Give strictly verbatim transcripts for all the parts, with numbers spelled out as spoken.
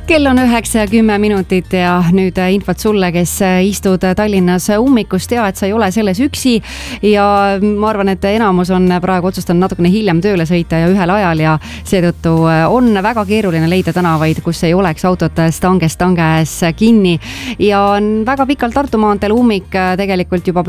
Kell on üheksa ja kümme minutit ja nüüd infot sulle, kes istud Tallinnas ummikust, tea, et sa ei ole selles üksi ja ma arvan, et enamus on praegu otsustanud natukene hiljem tööle sõita ja ühel ajal ja seetõttu on väga keeruline leida tänavaid, kus ei oleks autot stangest stange ees kinni ja on väga pikalt Tartu maanteel ummik tegelikult juba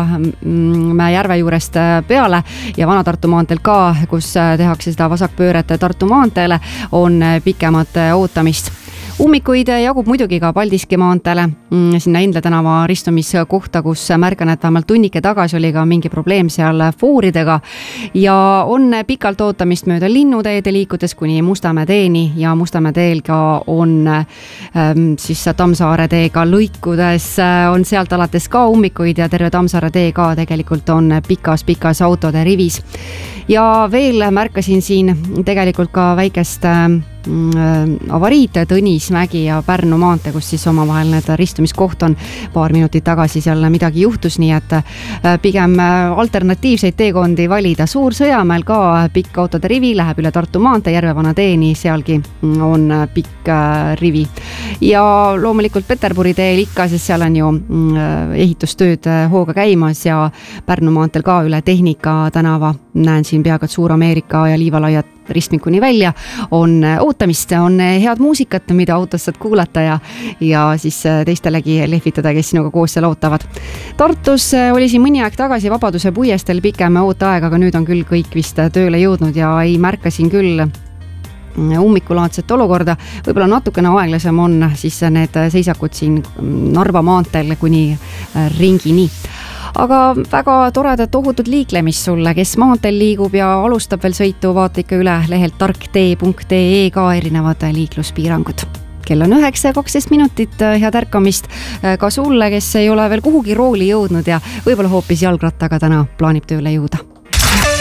Pühamäe järve juurest peale ja Vana-Tartu maanteel ka, kus tehakse seda vasakpööret Tartu maanteele, on pikemat ootamist. Ummikuid jagub muidugi ka Paldiski maanteele, sinna Endla tänava ristumiskohta, kus märkan, et vähemalt tunnike tagasi oli ka mingi probleem seal fooridega ja on pikalt ootamist mööda linnuteede liikudes kuni Mustamäe teeni ja Mustamäe teel ka on ähm, siis Tammsaare teega lõikudes on sealt alates ka ummikuid ja terve Tammsaare tee ka tegelikult on pikas-pikas autode rivis. Ja veel märkasin siin tegelikult ka väikest äh, avariid Tõnismägi ja Pärnu maantee, kus siis omavahel need ristumiskoht on paar minutit tagasi seal midagi juhtus, nii et pigem alternatiivseid teekondi valida. Suur Sõjamäel ka pikk autode rivi läheb üle Tartu maantee Järvevana teeni, sealgi on pikk rivi. Ja loomulikult Peterburi teel ikka, sest seal on ju ehitustööd hooga käimas ja Pärnu maanteel ka üle Tehnika tänava näen siin peaaegu Suur-Ameerika ja Liivalaiad ristmikuni välja on ootamist, on head muusikat, mida autos saad kuulata ja, ja siis teistelegi lehvitada, kes sinuga koos seal ootavad. Tartus oli siin mõni aeg tagasi Vabaduse puiestel pikem ooteaeg, aga nüüd on küll kõik vist tööle jõudnud ja ei märka siin küll ummikulaadset olukorda. Võib-olla natukene aeglasem on siis need seisakud siin Narva maanteel kuni Ringini. Aga väga toredad tohutud liiklemist sulle, kes maanteel liigub ja alustab veel sõitu, vaata ikka üle lehelt tarktee punkt ee ka erinevad liikluspiirangud. Kell on üheksa ja kaksteist minutit, head ärkamist ka sulle, kes ei ole veel kuhugi rooli jõudnud ja võib-olla hoopis jalgrattaga täna plaanib tööle jõuda.